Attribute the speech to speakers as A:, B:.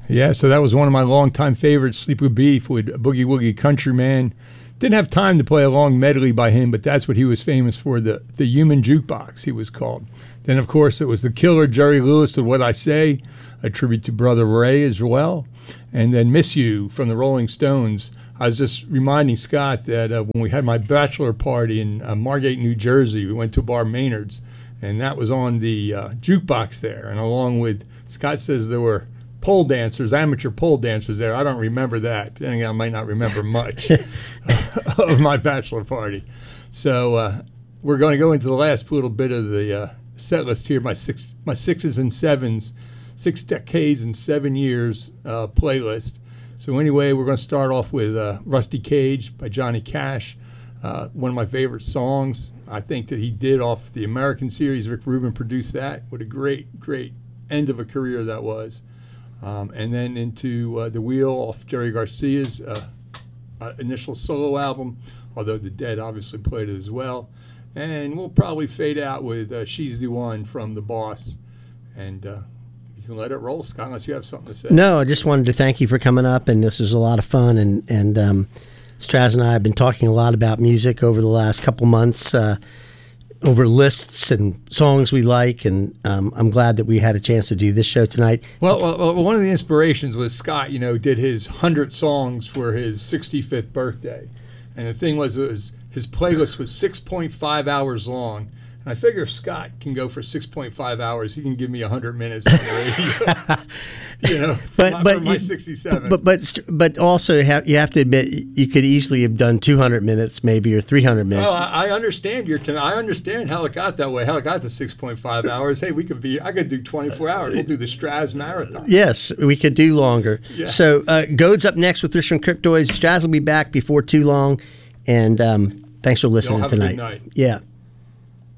A: Yeah, so that was one of my longtime favorites, Sleep with Beef with Boogie Woogie Countryman. Didn't have time to play a long medley by him, but that's what he was famous for, the Human Jukebox, he was called. Then, of course, it was the Killer Jerry Lewis with What I Say, a tribute to Brother Ray as well. And then Miss You from the Rolling Stones. I was just reminding Scott that when we had my bachelor party in Margate, New Jersey, we went to a bar, Maynard's, and that was on the jukebox there. And along with, Scott says there were pole dancers, amateur pole dancers there. I don't remember that. Then again, I might not remember much of my bachelor party. So we're going to go into the last little bit of the set list here, my sixes and sevens, 6 decades and 7 years playlist. So anyway, we're going to start off with Rusty Cage by Johnny Cash, one of my favorite songs. I think that he did off the American series. Rick Rubin produced that. What a great, great end of a career that was. And then into The Wheel off Jerry Garcia's initial solo album, although the Dead obviously played it as well. And we'll probably fade out with She's the One from The Boss. And you can let it roll, Scott, unless you have something to say.
B: No, I just wanted to thank you for coming up, and this was a lot of fun. And Straz and I have been talking a lot about music over the last couple months, over lists and songs we like, and I'm glad that we had a chance to do this show tonight.
A: Well, one of the inspirations was Scott, did his 100 songs for his 65th birthday. And the thing was his playlist was 6.5 hours long. And I figure if Scott can go for 6.5 hours, he can give me 100 minutes on the radio. For my 67.
B: But also you have to admit you could easily have done 200 minutes maybe or 300 minutes.
A: Oh, I understand I understand how it got that way. How it got to 6.5 hours. Hey, I could do 24 hours. We'll do the Straz Marathon.
B: Yes, we could do longer. Yeah. So Gode's up next with Richmond Cryptoids. Straz will be back before too long, and thanks for listening tonight.
A: Have a good night.
B: Yeah.